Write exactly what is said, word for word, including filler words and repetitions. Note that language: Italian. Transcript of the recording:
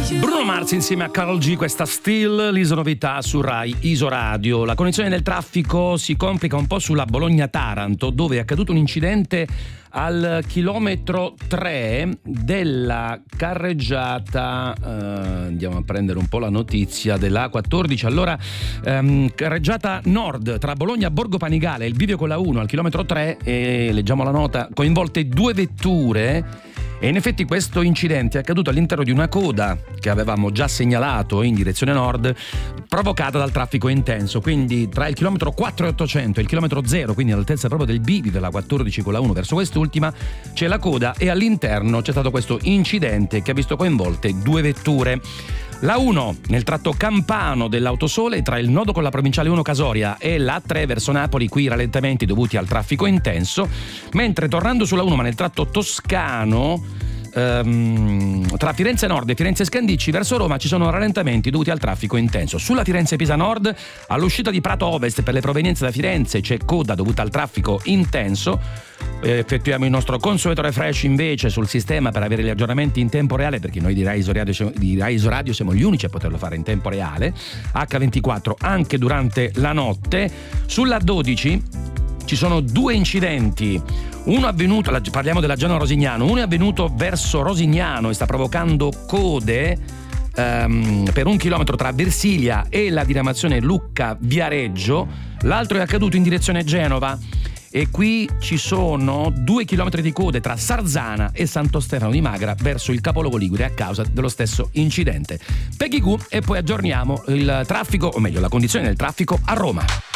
Bruno Mars insieme a Karol G, questa Still, l'isonovità su Rai Isoradio. La condizione del traffico si complica un po' sulla Bologna-Taranto, dove è accaduto un incidente al chilometro tre della carreggiata, eh, andiamo a prendere un po' la notizia della A quattordici. Allora, ehm, carreggiata nord tra Bologna e Borgo Panigale, il bivio con la uno al chilometro tre, e leggiamo la nota, coinvolte due vetture. E in effetti questo incidente è accaduto all'interno di una coda che avevamo già segnalato in direzione nord, provocata dal traffico intenso. Quindi tra il chilometro quattro e ottocento e il chilometro zero, quindi all'altezza proprio del bivio della quattordici con la uno verso quest'ultima, c'è la coda e all'interno c'è stato questo incidente che ha visto coinvolte due vetture. La uno nel tratto campano dell'Autosole tra il nodo con la provinciale uno Casoria e la tre verso Napoli, qui rallentamenti dovuti al traffico intenso, mentre tornando sulla uno ma nel tratto toscano ehm, tra Firenze Nord e Firenze Scandicci verso Roma ci sono rallentamenti dovuti al traffico intenso. Sulla Firenze Pisa Nord, all'uscita di Prato Ovest per le provenienze da Firenze c'è coda dovuta al traffico intenso. Effettuiamo il nostro consueto refresh invece sul sistema per avere gli aggiornamenti in tempo reale, perché noi di Rai Isoradio, di Rai Isoradio siamo gli unici a poterlo fare in tempo reale, acca ventiquattro anche durante la notte. Sulla dodici ci sono due incidenti, uno avvenuto, parliamo della Giano Rosignano, uno è avvenuto verso Rosignano e sta provocando code um, per un chilometro tra Versilia e la diramazione Lucca-Viareggio, l'altro è accaduto in direzione Genova. E qui ci sono due chilometri di code tra Sarzana e Santo Stefano di Magra verso il capoluogo ligure a causa dello stesso incidente. Peggy Goo, e poi aggiorniamo il traffico, o meglio la condizione del traffico a Roma.